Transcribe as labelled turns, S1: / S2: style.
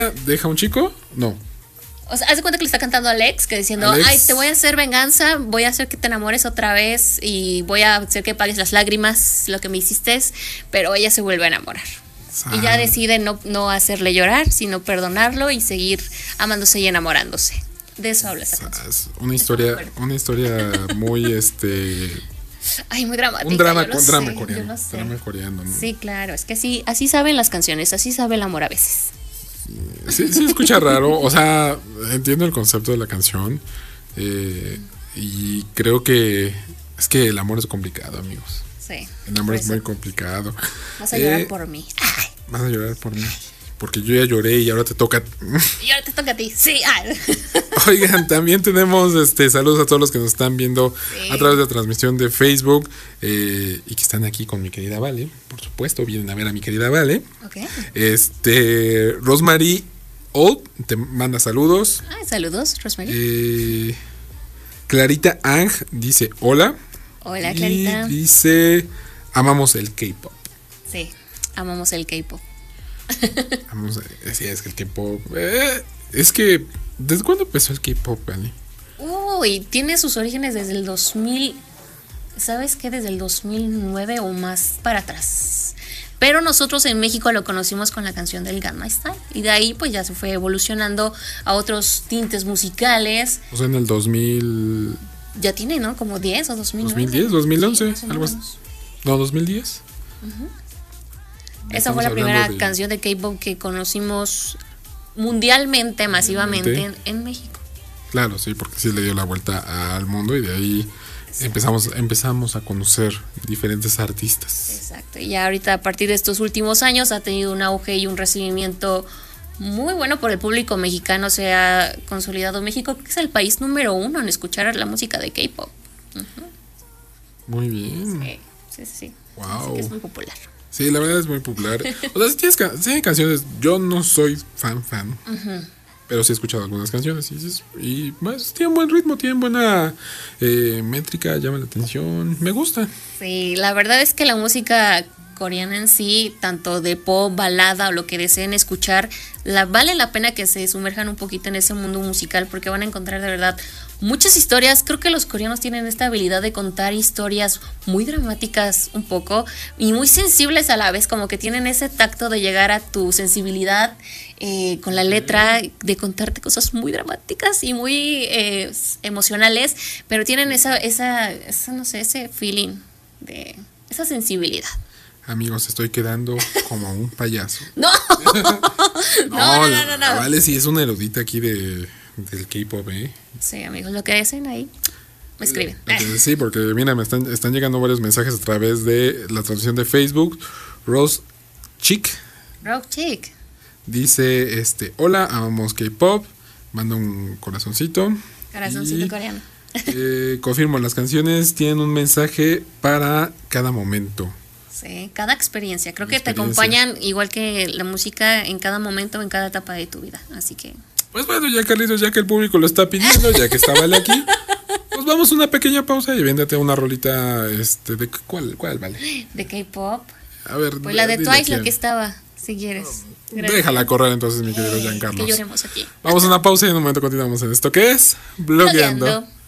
S1: ¿Deja un chico? No.
S2: O sea, haz de cuenta que le está cantando a Alex, que diciendo,
S1: Alex.
S2: ay, te voy a hacer venganza, voy a hacer que te enamores otra vez y voy a hacer que pagues las lágrimas, lo que me hiciste, pero ella se vuelve a enamorar. Y ya decide no hacerle llorar, sino perdonarlo y seguir amándose y enamorándose. De eso habla esa canción.
S1: Es una historia muy
S2: Ay, muy dramática.
S1: un drama,
S2: yo lo
S1: drama
S2: sé,
S1: coreano.
S2: yo lo sé.
S1: Drama coreano, ¿no?
S2: Sí, claro, es que así saben las canciones, así sabe el amor a veces.
S1: Sí, se escucha raro. O sea, entiendo el concepto de la canción. Y creo que es que el amor es complicado, amigos.
S2: Sí.
S1: El amor es muy complicado.
S2: Vas a llorar por mí. Ay.
S1: Vas a llorar por mí. Porque yo ya lloré y ahora te toca.
S2: Y ahora te toca a ti. Sí. Ay.
S1: Oigan, también tenemos saludos a todos los que nos están viendo a través de la transmisión de Facebook y que están aquí con mi querida Vale. Por supuesto, vienen a ver a mi querida Vale.
S2: Okay.
S1: Rosemary Old te manda saludos.
S2: Ay, saludos, Rosemary.
S1: Clarita Ang dice hola.
S2: Hola, Clarita.
S1: Y dice amamos el K-pop.
S2: Sí, amamos el K-pop.
S1: Sí, es que el K-pop. Es que, ¿desde cuándo empezó el K-pop, Vale?
S2: Uy, tiene sus orígenes desde el 2000. ¿Sabes qué? Desde el 2009 o más para atrás. Pero nosotros en México lo conocimos con la canción del Gangnam Style. Y de ahí pues ya se fue evolucionando a otros tintes musicales.
S1: O sea, en el 2000.
S2: Ya tiene, ¿no? Como 10 o 2009.
S1: 2010, 2011,
S2: sí,
S1: algo así. No, 2010.
S2: Esa fue la primera canción de K-pop que conocimos mundialmente, masivamente en México.
S1: Claro, sí, porque sí le dio la vuelta al mundo y de ahí empezamos a conocer diferentes artistas.
S2: Exacto, y ya ahorita a partir de estos últimos años ha tenido un auge y un recibimiento muy bueno por el público mexicano. Se ha consolidado México, que es el país número 1 en escuchar la música de K-pop.
S1: Muy bien.
S2: Sí.
S1: Wow.
S2: Así que es muy popular.
S1: Sí, la verdad es muy popular. O sea, tiene canciones. Yo no soy fan. Pero sí he escuchado algunas canciones. Y más, tienen buen ritmo, tienen buena métrica, llama la atención. Me gusta.
S2: Sí, la verdad es que la música coreana en sí, tanto de pop, balada o lo que deseen escuchar, vale la pena que se sumerjan un poquito en ese mundo musical porque van a encontrar de verdad muchas historias. Creo que los coreanos tienen esta habilidad de contar historias muy dramáticas un poco y muy sensibles a la vez, como que tienen ese tacto de llegar a tu sensibilidad con la letra, de contarte cosas muy dramáticas y muy emocionales, pero tienen esa no sé, ese feeling de esa sensibilidad.
S1: Amigos, estoy quedando como un payaso.
S2: No.
S1: Vale, sí, es una erudita aquí del K-pop,
S2: Sí, amigos, lo que dicen ahí, me escriben.
S1: Sí, porque mira, me están llegando varios mensajes a través de la transmisión de Facebook. Rose Chick dice, hola, amamos K-pop. Manda un corazoncito.
S2: Corazoncito coreano.
S1: Confirmo, las canciones tienen un mensaje para cada momento.
S2: Sí, cada experiencia. Creo que te acompañan igual que la música en cada momento, en cada etapa de tu vida. Así que...
S1: Pues bueno, ya Carlitos, ya que el público lo está pidiendo, ya que está Vale aquí, pues vamos a una pequeña pausa y véndate una rolita, ¿de cuál, Vale?
S2: De K-pop.
S1: A ver,
S2: pues la de Twice, la que estaba, si quieres.
S1: Gracias. Déjala correr entonces, mi querido Giancarlo.
S2: Que lloremos aquí.
S1: Vamos a una pausa y en un momento continuamos en esto que es Blogueando.